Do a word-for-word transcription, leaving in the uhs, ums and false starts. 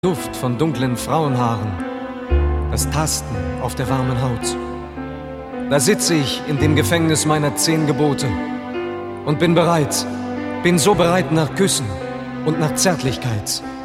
Duft von dunklen Frauenhaaren, das Tasten auf der warmen Haut. Da sitze ich in dem Gefängnis meiner zehn Gebote und bin bereit, bin so bereit nach Küssen und nach Zärtlichkeit.